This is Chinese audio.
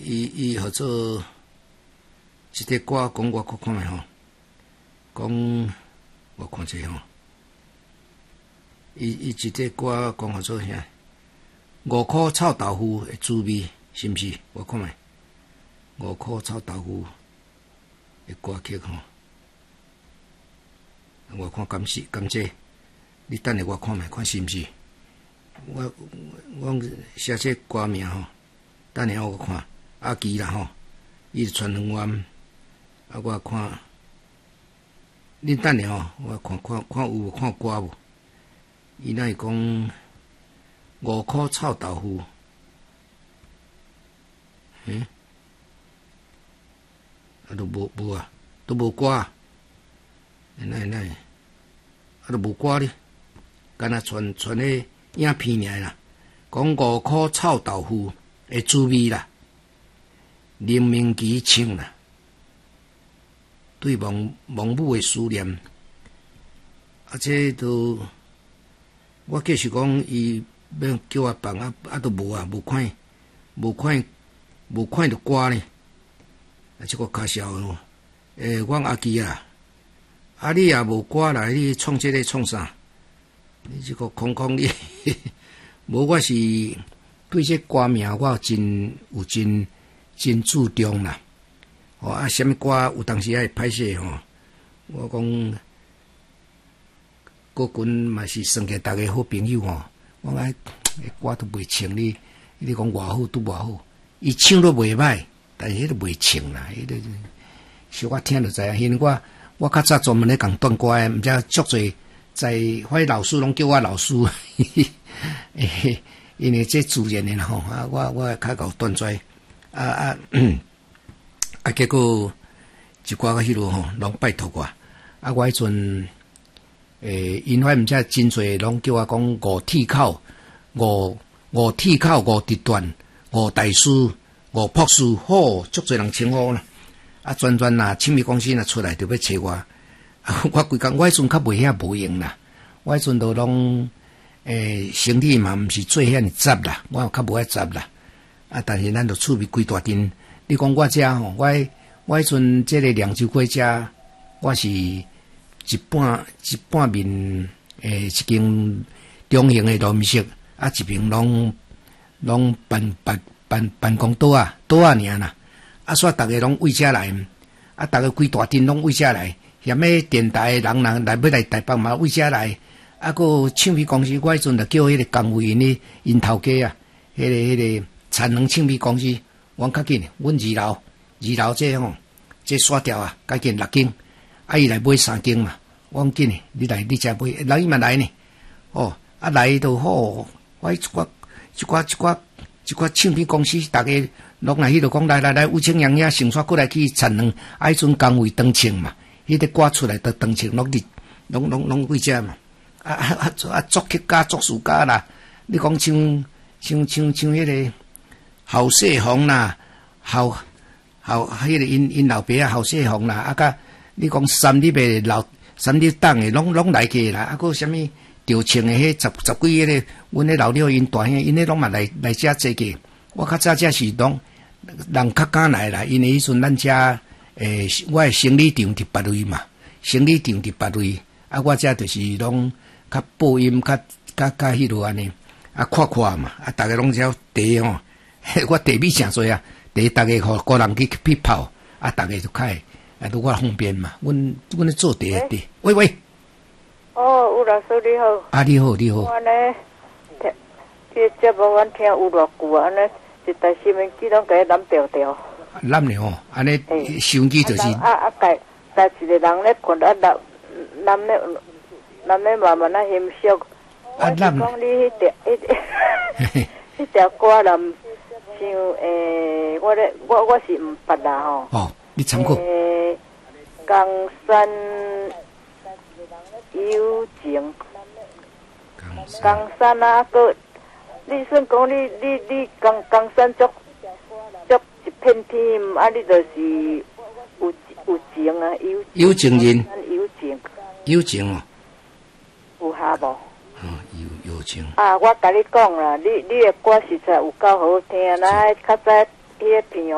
伊号做一个歌，讲我看觅吼，讲我看者吼，伊一个歌讲号做啥？5块臭豆腐的滋味，是毋是？我看觅5块臭豆腐的歌曲吼，我看敢这？你等下我看觅看是毋是？我写这歌名吼，等下我看阿基啦吼，伊是传两万，啊我看，恁等下吼，我看有无看歌无？伊那是讲5块臭豆腐，啊都无啊，都无歌啊，那啊都无歌哩，干那传咧。影片尔啦，讲5块臭豆腐的滋味啦，林明基唱啦，对亡母的思念，啊，这都我计是讲伊要叫我放都无啊，无看到歌呢，啊，这个卡笑咯，阮阿基啊，啊你也无歌来，你创这个创啥？你这个空你，无我是对这歌名我真注重啦。哦啊，什么歌有当时爱歹势吼，我讲国军嘛是算计大家好朋友吼，我讲歌都袂唱你讲偌好都偌好，伊唱都袂歹，但是迄都袂唱啦，迄个小我听就知影。因为我较早专门咧讲断歌诶，毋知足侪。在迄老师拢叫我老师，因为这自然的吼，啊，我较搞断拽，结果一寡个迄落吼，拢拜托我，啊，我迄阵，因为毋知真侪拢叫我讲5铁口、5铁口、5直段、5大师、5博士，好，足侪人称呼啦，啊，专呐，唱片公司若出来就要找我。我规工，我迄阵较袂遐无用啦，我迄阵都拢生理嘛，毋是做遐尼杂啦，我较无爱杂啦。啊，但是咱都厝边规大阵，你讲我遮吼，我迄阵即个凉州过遮，我是一半面一间中型的路面色，啊一边拢办公桌啊尔啦，啊煞逐个拢为遮来，啊逐个规大阵拢为遮来。嫌迄电台的人来要来台北嘛，为遮来，啊，个唱片公司，我迄阵就叫迄个工会因头家啊，迄个产能唱片公司，阮较紧，阮二楼这吼，这刷掉啊，较紧6间，啊伊来买3间嘛，我讲紧诶，你来你遮买，来伊嘛来呢，哦，啊来就好，我一寡唱片公司，大家拢来迄度讲来，吴清阳遐成刷过来去产能，啊迄阵工会登庆嘛。迄个歌出来都当成拢为遮嘛，作曲家、作词家啦，你讲像迄个郝世宏啦，迄个因老爸啊郝世宏啦，啊甲你讲三立党诶，拢来去啦，啊个什么调唱诶，迄十几个咧，阮咧老廖因大兄，因咧拢嘛来遮坐去，我较早遮是拢人较敢来啦，因为迄阵咱遮。我诶生理场伫别位嘛，啊，我遮就是拢较播音，较迄落安尼，啊，看嘛，啊，逐个拢只茶吼，我茶米诚多啊，茶逐个互个人去泡，啊，逐个就较会，啊，都我方便嘛，阮咧做茶诶茶，喂， 哦，吴老师你好， 啊，你好， 我呢，这节目阮听有偌久啊，安尼一台新闻机拢甲伊揽调。 揽了吼，安尼收音机就是。 带一个人咧困啊，揽咧慢慢啊翕相。我是讲你迄条歌啦，像我是毋捌啦吼。 哦，你参考。 江山有情，江山啊个，你算讲你江山足一片天，啊你就是有情啊， 有情人，有情哦， 有下无？ 有情。 啊，我甲你讲啦，你的歌实在有够好听，咱较早迄个片。